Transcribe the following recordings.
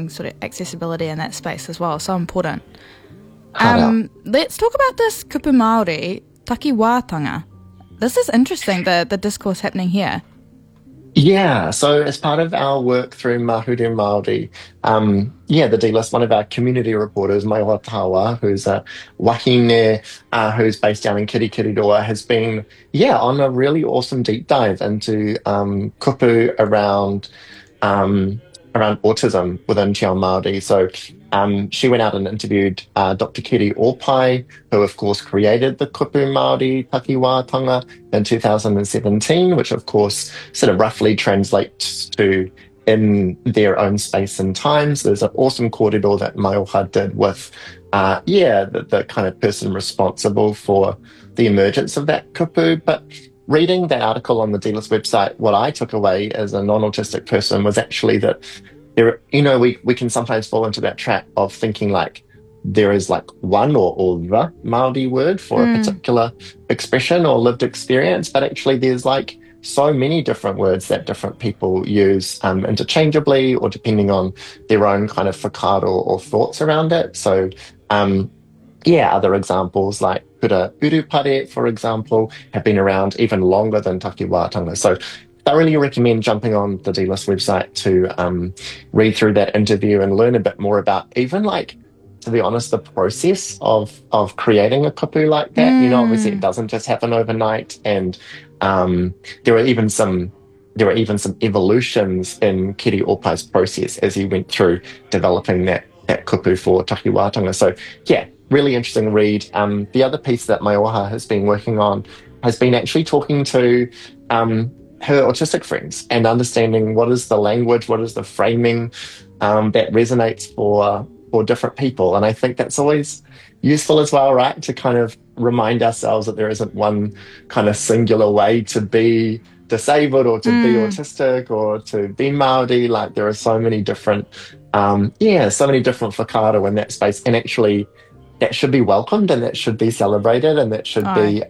having sort of accessibility in that space as well. So important. Let's talk about this kupu Māori, takiwātanga. This is interesting, the discourse happening here. Yeah, so as part of our work through Mahure Māori, the D-List, one of our community reporters, Maiwa Tawa, who's a wahine, who's based down in Kirikiriroa, has been, on a really awesome deep dive into kupu around autism within Te Ao Māori. So she went out and interviewed Dr. Kiri Opai, who of course created the kupu Māori takiwātanga in 2017, which of course sort of roughly translates to in their own space and time. So there's an awesome kōrero that Maioha did with the kind of person responsible for the emergence of that kupu. But reading that article on the D-List website, what I took away as a non-autistic person was actually that we can sometimes fall into that trap of thinking like there is like one or the Māori word for a particular expression or lived experience, but actually there's like so many different words that different people use interchangeably or depending on their own kind of whakaaro or thoughts around it. So other examples like kura urupare, for example, have been around even longer than takiwātanga. So I really recommend jumping on the D-List website to read through that interview and learn a bit more about even like, to be honest, the process of creating a kupu like that. Obviously it doesn't just happen overnight, and there are even some evolutions in Kiri Opai's process as he went through developing that kupu for takiwātanga. So really interesting read. The other piece that Maioha has been working on has been actually talking to her autistic friends and understanding what is the language, what is the framing that resonates for different people. And I think that's always useful as well, right? To kind of remind ourselves that there isn't one kind of singular way to be disabled or to be autistic or to be Māori. Like there are so many different, whakaaro in that space. And actually that should be welcomed and that should be celebrated and that should be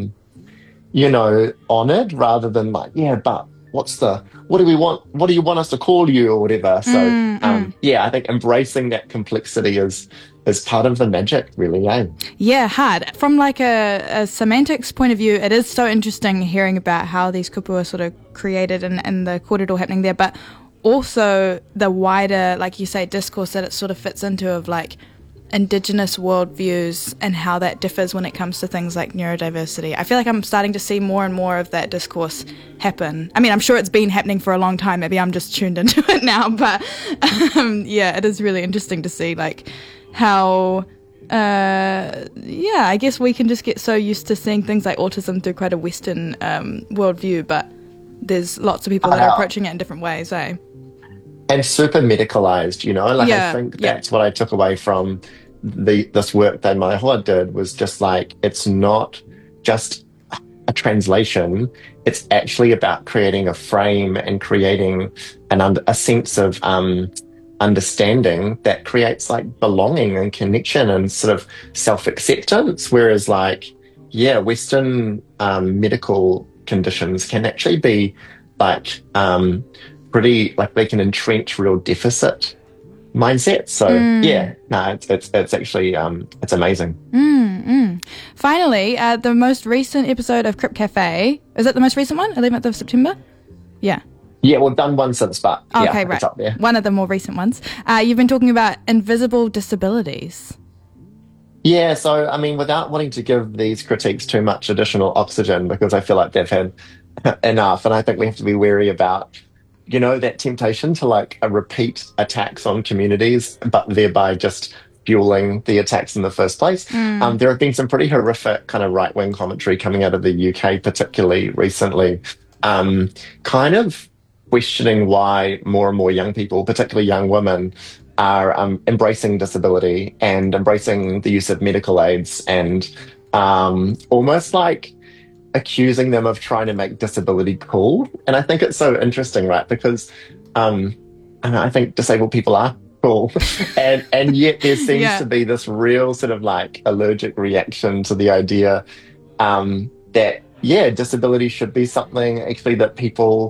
honored rather than like, but what do we want? What do you want us to call you or whatever? So, I think embracing that complexity is part of the magic, really, eh? Yeah, hard. From like a semantics point of view, it is so interesting hearing about how these kupu are sort of created and the kōrero happening there, but also the wider, like you say, discourse that it sort of fits into of like Indigenous worldviews and how that differs when it comes to things like neurodiversity. I feel like I'm starting to see more and more of that discourse happen. I mean, I'm sure it's been happening for a long time. Maybe I'm just tuned into it now, but it is really interesting to see like how, I guess we can just get so used to seeing things like autism through quite a Western worldview, but there's lots of people that are approaching it in different ways, eh? And super medicalized, I think that's what I took away from this work that Maihoa did was just like, it's not just a translation, it's actually about creating a frame and creating a sense of understanding that creates like belonging and connection and sort of self-acceptance. Whereas like, Western medical conditions can actually be like pretty, like they can entrench real deficit mindset. So it's actually it's amazing. Finally, the most recent episode of Crip Cafe, is it the most recent one, 11th of September? Yeah, we've done one since, but right. It's up there. One of the more recent ones. You've been talking about invisible disabilities. Yeah, so I mean, without wanting to give these critiques too much additional oxygen, because I feel like they've had enough, and I think we have to be wary about that temptation to like repeat attacks on communities, but thereby just fueling the attacks in the first place. There have been some pretty horrific kind of right-wing commentary coming out of the UK, particularly recently, kind of questioning why more and more young people, particularly young women, are embracing disability and embracing the use of medical aids and almost like accusing them of trying to make disability cool. And I think it's so interesting, right? Because I think disabled people are cool. and yet there seems to be this real sort of like allergic reaction to the idea that, disability should be something actually that people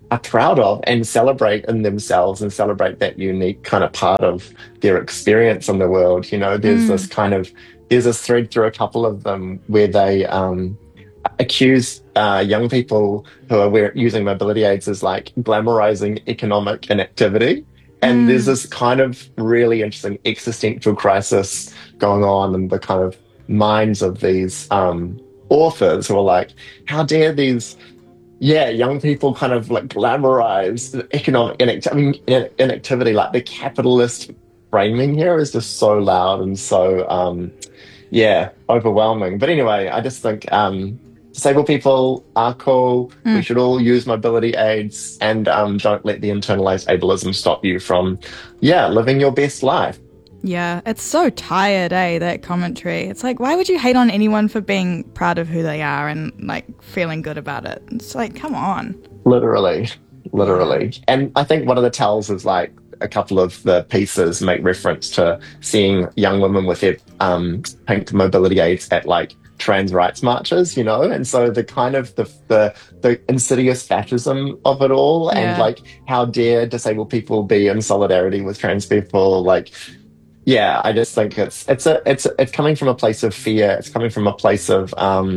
are proud of and celebrate in themselves and celebrate that unique kind of part of their experience in the world. You know, there's this thread through a couple of them where they accuse young people who are using mobility aids as like glamorizing economic inactivity. And there's this kind of really interesting existential crisis going on in the kind of minds of these authors who are like, how dare these young people kind of like glamorize economic inactivity. Like the capitalist framing here is just so loud and so overwhelming. But anyway, I just think disabled people are cool. We should all use mobility aids, and don't let the internalized ableism stop you from living your best life. Yeah, it's so tired, that commentary. It's like, why would you hate on anyone for being proud of who they are and, like, feeling good about it? It's like, come on. Literally. And I think one of the tells is, like, a couple of the pieces make reference to seeing young women with their pink mobility aids at, like, trans rights marches, you know? And so the kind of the insidious fascism of it all, and, like, how dare disabled people be in solidarity with trans people, like... Yeah, I just think it's coming from a place of fear. It's coming from a place of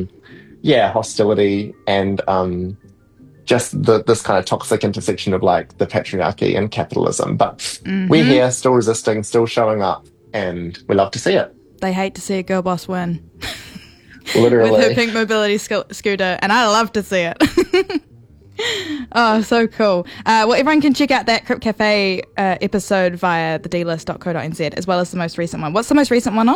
hostility and just this kind of toxic intersection of like the patriarchy and capitalism. But we're here, still resisting, still showing up, and we love to see it. They hate to see a girl boss win. Literally. With her pink mobility scooter, and I love to see it. Oh, so cool. Well, everyone can check out that Crypt Cafe episode via thedlist.co.nz, as well as the most recent one. What's the most recent one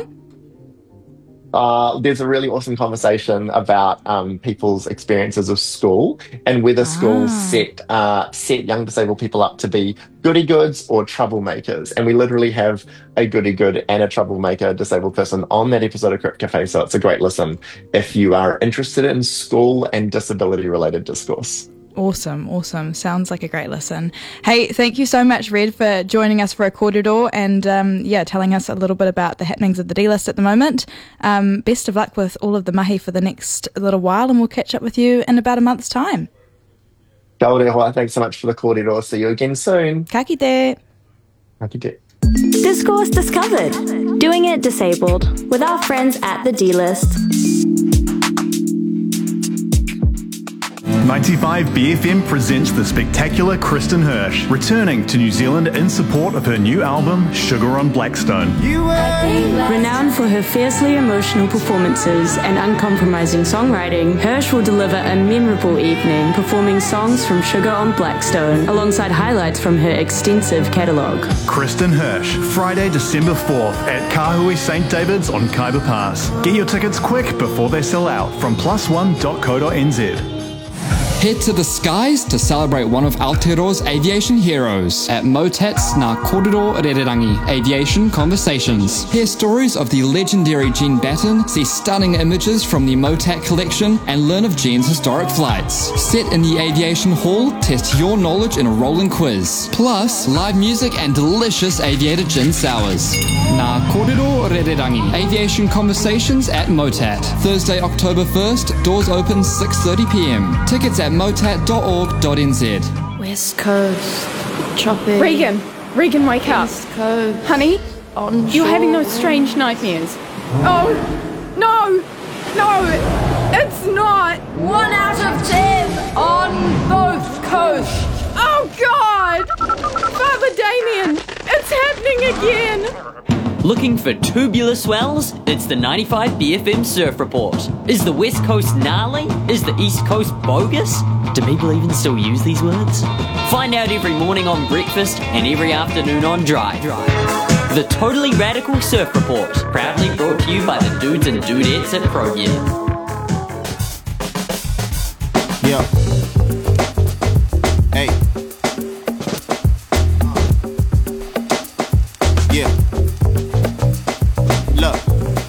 on? There's a really awesome conversation about people's experiences of school and whether schools set young disabled people up to be goody-goods or troublemakers. And we literally have a goody-good and a troublemaker disabled person on that episode of Crypt Cafe, so it's a great listen if you are interested in school and disability-related discourse. Awesome. Sounds like a great listen. Hey, thank you so much, Red, for joining us for a kōrero and, telling us a little bit about the happenings of the D-List at the moment. Best of luck with all of the mahi for the next little while, and we'll catch up with you in about a month's time. Kia ora hoa, thanks so much for the kōrero. See you again soon. Ka kite. Ka kite. Discourse Discovered. Doing it disabled with our friends at the D-List. 95 BFM presents the spectacular Kristen Hirsch, returning to New Zealand in support of her new album, Sugar on Blackstone. Renowned for her fiercely emotional performances and uncompromising songwriting, Hirsch will deliver a memorable evening performing songs from Sugar on Blackstone, alongside highlights from her extensive catalogue. Kristen Hirsch, Friday, December 4th at Kahui St. David's on Kaiba Pass. Get your tickets quick before they sell out from +1.co.nz. Head to the skies to celebrate one of Aotearoa's aviation heroes at Motat's Ngā Kōrero Rererangi Aviation Conversations. Hear stories of the legendary Gene Batten, see stunning images from the Motat collection, and learn of Gene's historic flights. Sit in the aviation hall, test your knowledge in a rolling quiz. Plus, live music and delicious aviator gin sours. Ngā Kōrero Rererangi Aviation Conversations at Motat. Thursday, October 1st, doors open 6:30pm. Tickets at motat.org.nz. West Coast, tropic. Regan, wake up. East Coast, honey, onshore. You're having those strange nightmares. Oh, no, it's not. 1 out of 10 on both coasts. Oh, God! Father Damien, it's happening again. Looking for tubular swells? It's the 95 BFM Surf Report. Is the West Coast gnarly? Is the East Coast bogus? Do people even still use these words? Find out every morning on breakfast and every afternoon on drive. The Totally Radical Surf Report, proudly brought to you by the dudes and dudettes at ProGear. Yeah.